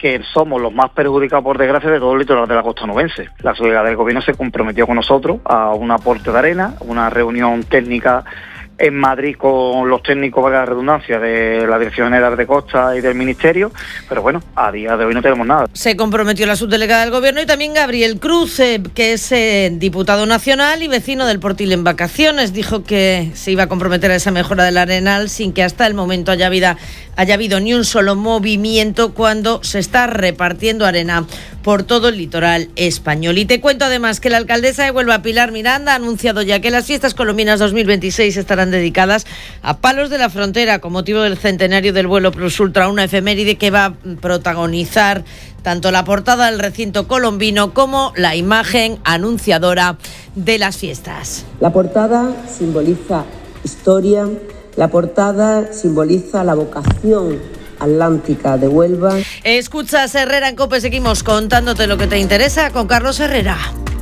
que somos los más perjudicados, por desgracia, de todo el litoral de la costa onubense. La Subdelegada del Gobierno se comprometió con nosotros a un aporte de arena, una reunión técnica en Madrid con los técnicos, valga la redundancia, de la Dirección General de Costa y del Ministerio, pero bueno, a día de hoy no tenemos nada. Se comprometió la subdelegada del Gobierno y también Gabriel Cruz, que es diputado nacional y vecino del Portil en vacaciones. Dijo que se iba a comprometer a esa mejora del Arenal sin que hasta el momento haya habido ni un solo movimiento cuando se está repartiendo arena por todo el litoral español. Y te cuento además que la alcaldesa de Huelva, Pilar Miranda, ha anunciado ya que las fiestas colombinas 2026 estarán dedicadas a Palos de la Frontera con motivo del centenario del vuelo Plus Ultra, una efeméride que va a protagonizar tanto la portada del recinto colombino como la imagen anunciadora de las fiestas. La portada simboliza historia, la portada simboliza la vocación atlántica de Huelva. Escuchas Herrera en COPE, seguimos contándote lo que te interesa con Carlos Herrera.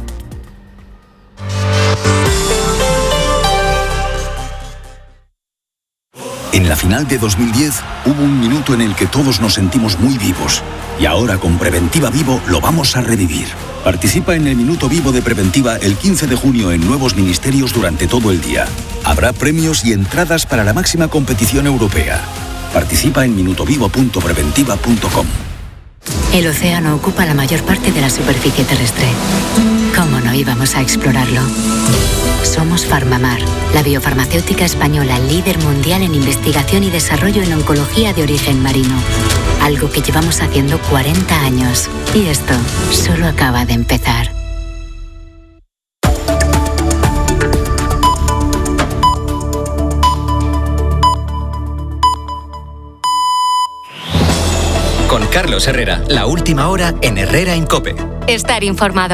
En la final de 2010 hubo un minuto en el que todos nos sentimos muy vivos. Y ahora con Preventiva Vivo lo vamos a revivir. Participa en el Minuto Vivo de Preventiva el 15 de junio en nuevos ministerios durante todo el día. Habrá premios y entradas para la máxima competición europea. Participa en minutovivo.preventiva.com. El océano ocupa la mayor parte de la superficie terrestre. ¿Cómo no íbamos a explorarlo? Somos Farmamar, la biofarmacéutica española líder mundial en investigación y desarrollo en oncología de origen marino. Algo que llevamos haciendo 40 años. Y esto solo acaba de empezar. Con Carlos Herrera, la última hora en Herrera en COPE. Estar informado.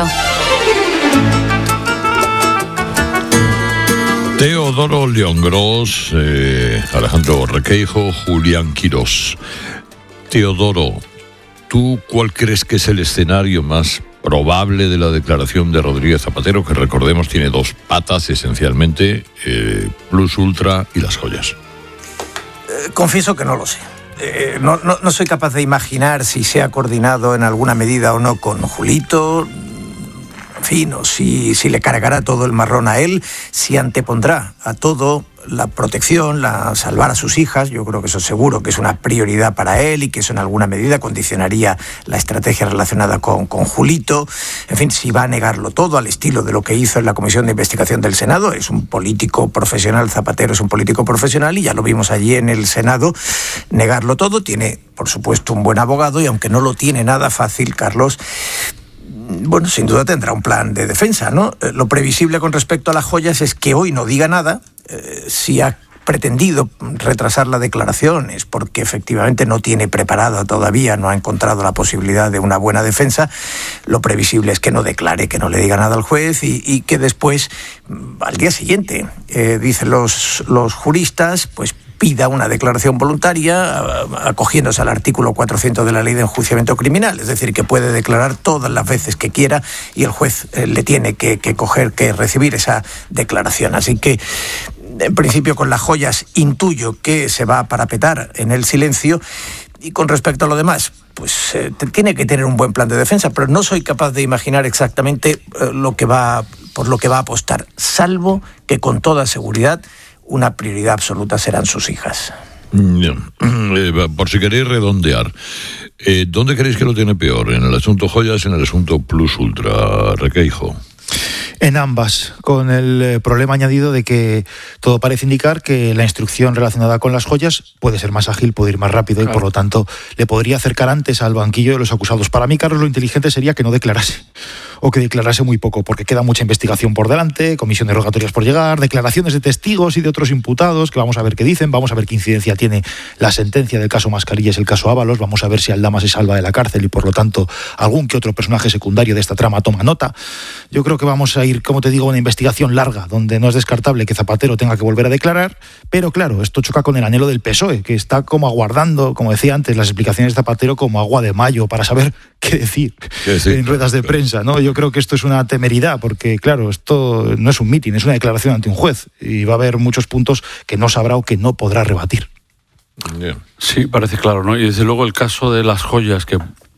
Teodoro León Gros, Alejandro Requeijo, Julián Quirós. Teodoro, ¿tú cuál crees que es el escenario más probable de la declaración de Rodríguez Zapatero, que recordemos tiene dos patas esencialmente, Plus Ultra y las joyas? Confieso que no lo sé. No soy capaz de imaginar si se ha coordinado en alguna medida o no con Julito, en fin, o si le cargará todo el marrón a él, si antepondrá a todo la protección, salvar a sus hijas. Yo creo que eso seguro que es una prioridad para él y que eso en alguna medida condicionaría la estrategia relacionada con Julito. En fin, si va a negarlo todo al estilo de lo que hizo en la Comisión de Investigación del Senado. Es un político profesional, Zapatero es un político profesional y ya lo vimos allí en el Senado, negarlo todo. Tiene, por supuesto, un buen abogado y aunque no lo tiene nada fácil, Carlos, bueno, sin duda tendrá un plan de defensa, ¿no? Lo previsible con respecto a las joyas es que hoy no diga nada. Si ha pretendido retrasar la declaración es porque efectivamente no tiene preparada todavía, no ha encontrado la posibilidad de una buena defensa. Lo previsible es que no declare, que no le diga nada al juez y que después, al día siguiente, dicen los juristas, pues pida una declaración voluntaria acogiéndose al artículo 400 de la Ley de Enjuiciamiento Criminal, es decir, que puede declarar todas las veces que quiera y el juez le tiene que recibir esa declaración. Así que, en principio, con las joyas intuyo que se va a parapetar en el silencio y con respecto a lo demás, pues tiene que tener un buen plan de defensa, pero no soy capaz de imaginar exactamente por lo que va a apostar, salvo que con toda seguridad una prioridad absoluta serán sus hijas. Por si queréis redondear, ¿dónde creéis que lo tiene peor? ¿En el asunto joyas, en el asunto Plus Ultra, Requeijo? En ambas, con el problema añadido de que todo parece indicar que la instrucción relacionada con las joyas puede ser más ágil, puede ir más rápido, claro, y por lo tanto le podría acercar antes al banquillo de los acusados. Para mí, Carlos, lo inteligente sería que no declarase, o que declarase muy poco, porque queda mucha investigación por delante, comisiones rogatorias por llegar, declaraciones de testigos y de otros imputados, que vamos a ver qué dicen, vamos a ver qué incidencia tiene la sentencia del caso Mascarillas y el caso Ábalos, vamos a ver si Aldama se salva de la cárcel y por lo tanto algún que otro personaje secundario de esta trama toma nota. Yo creo que vamos a ir, como te digo, una investigación larga, donde no es descartable que Zapatero tenga que volver a declarar, pero claro, esto choca con el anhelo del PSOE, que está como aguardando, como decía antes, las explicaciones de Zapatero como agua de mayo para saber qué decir en ruedas de prensa, ¿no? Yo creo que esto es una temeridad, porque claro, esto no es un mitin, es una declaración ante un juez, y va a haber muchos puntos que no sabrá o que no podrá rebatir. Sí, parece claro, ¿no? Y desde luego el caso de las joyas, que